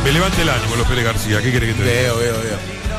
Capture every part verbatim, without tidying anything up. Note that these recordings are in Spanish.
Me levanta el ánimo los Pérez García, ¿qué quiere que te diga? Veo, veo, veo.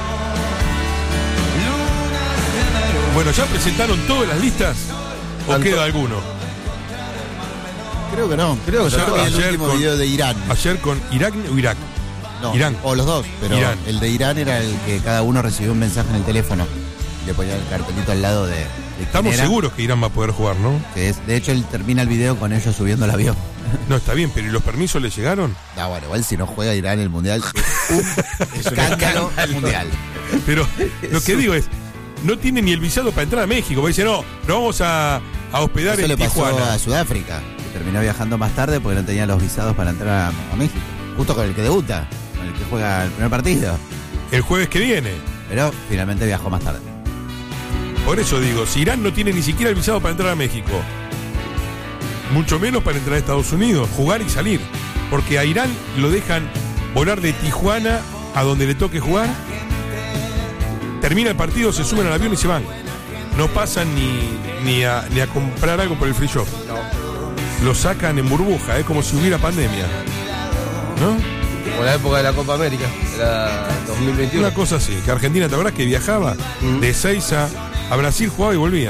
Bueno, ¿ya presentaron todas las listas? ¿O Tanto- queda alguno? Creo que no. Creo que Ya yo vi el ayer último con- video de Irán. Ayer con Irak o Irak. No, Irán. O los dos, pero Irán. el de Irán era el que cada uno recibió un mensaje en el teléfono. Le ponía el cartelito al lado de, de quién Estamos era, seguros que Irán va a poder jugar, ¿no? que es, de hecho, él termina el video con ellos subiendo el avión. No, está bien, pero ¿y los permisos le llegaron? Ah, bueno, igual si no juega Irán el mundial, es un escándalo mundial. Pero lo que digo es, no tiene ni el visado para entrar a México. Porque dice, no, nos vamos a, a hospedar Eso en le pasó Tijuana. a Sudáfrica, que terminó viajando más tarde porque no tenía los visados para entrar a, a México. Justo con el que debuta, con el que juega el primer partido. El jueves que viene. Pero finalmente viajó más tarde. Por eso digo, si Irán no tiene ni siquiera el visado para entrar a México, mucho menos para entrar a Estados Unidos, jugar y salir. Porque a Irán lo dejan volar de Tijuana a donde le toque jugar. Termina el partido, se suben al avión y se van. No pasan ni, ni, a, ni a comprar algo por el free shop. Lo sacan en burbuja, es como si hubiera pandemia. ¿No? Como la época de la Copa América, era dos mil veintiuno. Una cosa así, que Argentina, ¿te acuerdas que viajaba Mm. de Seiza a Brasil, jugaba y volvía?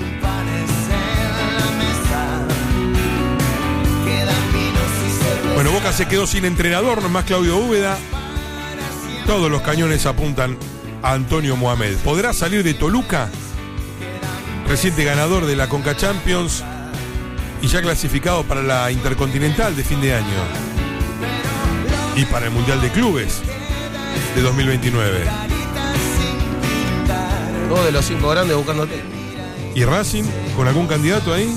Bueno, Boca se quedó sin entrenador, nomás Claudio Úbeda. Todos los cañones apuntan a Antonio Mohamed. ¿Podrá salir de Toluca? Reciente ganador de la Conca Champions y ya clasificado para la Intercontinental de fin de año. Y para el Mundial de Clubes de dos mil veintinueve. Dos de los cinco grandes buscando técnico. ¿Y Racing? ¿Con algún candidato ahí?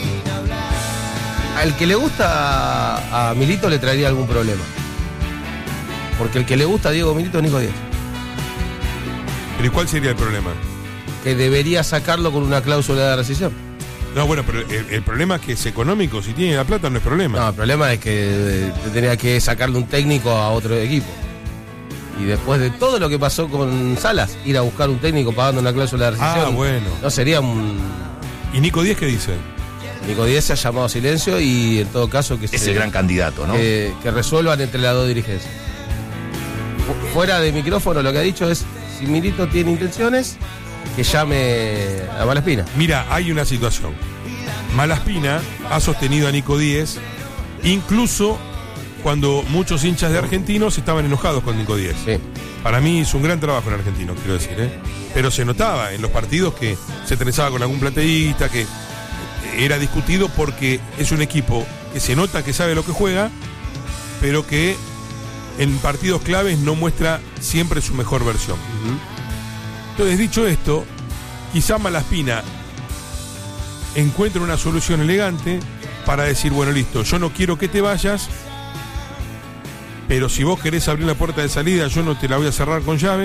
Al que le gusta a, a Milito le traería algún problema. Porque el que le gusta a Diego Milito es Nico Díaz. ¿Pero y cuál sería el problema? Que debería sacarlo con una cláusula de rescisión. No, bueno, pero el, el problema es que es económico. Si tiene la plata no es problema. No, el problema es que eh, tendría que sacarle un técnico a otro equipo. Y después de todo lo que pasó con Salas, ir a buscar un técnico pagando una cláusula de rescisión. Ah, bueno. No sería un. ¿Y Nico Díaz qué dice? Nico Díaz se ha llamado a silencio y en todo caso que Es se, el gran candidato, ¿no? que, que resuelvan entre las dos dirigencias. Fu- Fuera de micrófono lo que ha dicho es, si Milito tiene intenciones, que llame a Malaspina. Mira, hay una situación. Malaspina ha sostenido a Nico Díaz, incluso cuando muchos hinchas de Argentinos estaban enojados con Nico Díaz. Sí. Para mí hizo un gran trabajo en Argentino, quiero decir, ¿eh? Pero se notaba en los partidos que se trenzaba con algún plateísta, que era discutido porque es un equipo que se nota que sabe lo que juega, pero que en partidos claves no muestra siempre su mejor versión. Entonces, dicho esto, quizá Malaspina encuentre una solución elegante para decir, bueno, listo, yo no quiero que te vayas, pero si vos querés abrir la puerta de salida, yo no te la voy a cerrar con llave,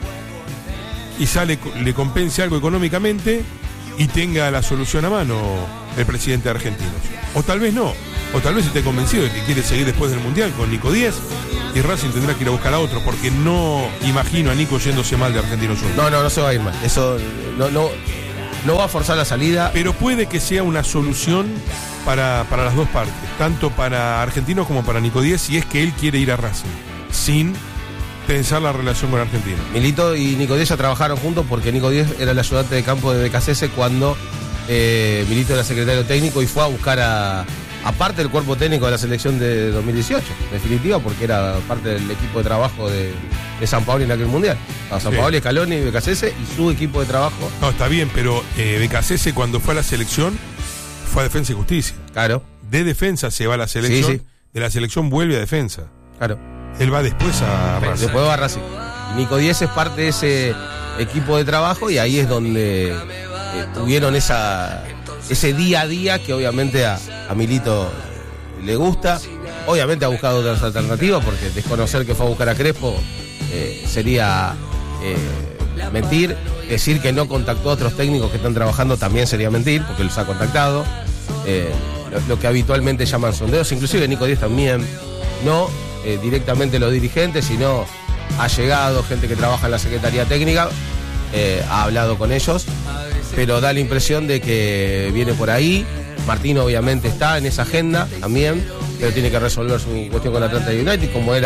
y sale, le compense algo económicamente y tenga la solución a mano el presidente argentino. O tal vez no, o tal vez esté convencido de que quiere seguir después del Mundial con Nico Díaz y Racing tendrá que ir a buscar a otro, porque no imagino a Nico yéndose mal de Argentinos Juniors. No, no, no se va a ir mal. Eso no, no, no va a forzar la salida. Pero puede que sea una solución para, para las dos partes, tanto para Argentinos como para Nico Díaz, si es que él quiere ir a Racing, sin tensar la relación con Argentina. Milito y Nico Díaz ya trabajaron juntos porque Nico Díaz era el ayudante de campo de B K C S cuando eh, Milito era secretario técnico y fue a buscar a, aparte del cuerpo técnico de la selección de dos mil dieciocho, en definitiva, porque era parte del equipo de trabajo de, de San Paoli en aquel mundial. A San Sí. Paoli, Scaloni, B K C S y su equipo de trabajo. No, está bien, pero eh, B K C S cuando fue a la selección fue a Defensa y Justicia. Claro, De Defensa se va a la selección, Sí, sí. de la selección vuelve a Defensa. claro. Él va después a Racing. Después va a Racing. Y Nico Díaz es parte de ese equipo de trabajo y ahí es donde eh, tuvieron esa ese día a día que obviamente a, a Milito le gusta. Obviamente ha buscado otras alternativas porque desconocer que fue a buscar a Crespo eh, sería eh, mentir. Decir que no contactó a otros técnicos que están trabajando también sería mentir porque los ha contactado. Eh, lo, lo que habitualmente llaman sondeos, inclusive Nico Díaz también, no eh, directamente los dirigentes, sino ha llegado gente que trabaja en la Secretaría Técnica, eh, ha hablado con ellos, pero da la impresión de que viene por ahí. Martino obviamente está en esa agenda también, pero tiene que resolver su cuestión con Atlanta United, como era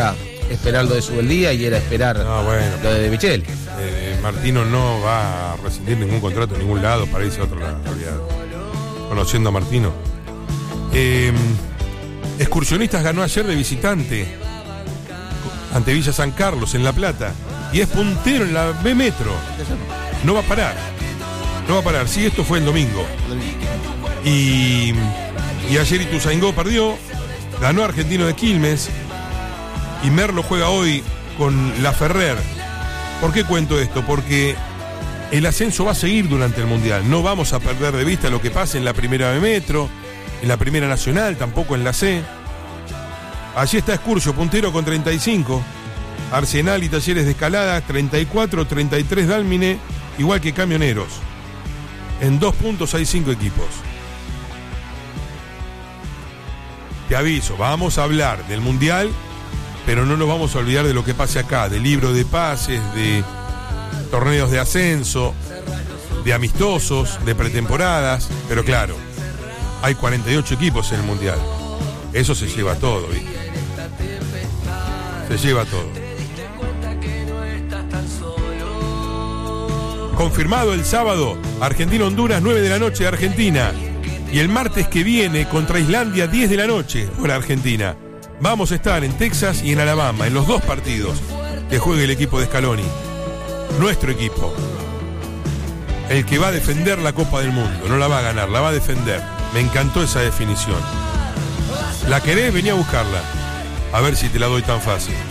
esperar lo de Subeldía y era esperar No, bueno. lo de, de Micheli. Eh, Martino no va a rescindir ningún contrato en ningún lado para irse a otro lado, olvidado. Conociendo a Martino. Eh, Excursionistas ganó ayer de visitante ante Villa San Carlos en La Plata y es puntero en la B Metro. No va a parar. No va a parar. Sí, esto fue el domingo. Y, y ayer Ituzaingó perdió. Ganó Argentino de Quilmes. Y Merlo juega hoy con La Ferrer. ¿Por qué cuento esto? Porque el ascenso va a seguir durante el Mundial. No vamos a perder de vista lo que pase en la primera B Metro, en la primera Nacional, tampoco en la C. Allí está Excursio, puntero con treinta y cinco. Arsenal y Talleres de Escalada, treinta y cuatro, treinta y tres Dálmine, igual que Camioneros. En dos puntos hay cinco equipos. Te aviso, vamos a hablar del Mundial, pero no nos vamos a olvidar de lo que pase acá, del libro de pases, de torneos de ascenso, de amistosos, de pretemporadas, pero claro, hay cuarenta y ocho equipos en el Mundial. Eso se lleva todo, ¿viste? Se lleva todo. Confirmado el sábado, Argentina-Honduras, nueve de la noche, Argentina. Y el martes que viene, contra Islandia, diez de la noche, hora Argentina. Vamos a estar en Texas y en Alabama, en los dos partidos que juegue el equipo de Scaloni. Nuestro equipo. El que va a defender la Copa del Mundo. No la va a ganar, la va a defender. Me encantó esa definición. ¿La querés? Vení a buscarla. A ver si te la doy tan fácil.